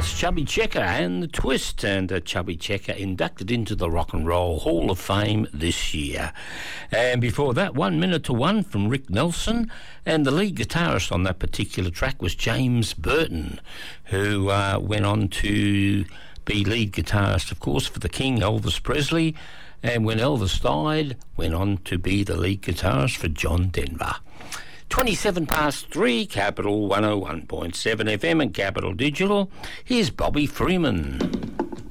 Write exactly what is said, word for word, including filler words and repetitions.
That's Chubby Checker and the Twist, and uh, Chubby Checker inducted into the Rock and Roll Hall of Fame this year. And before that, One Minute to One from Rick Nelson, and the lead guitarist on that particular track was James Burton, who uh, went on to be lead guitarist, of course, for the King, Elvis Presley, and when Elvis died, went on to be the lead guitarist for John Denver. twenty-seven past three, Capital one oh one point seven F M and Capital Digital. Here's Bobby Freeman.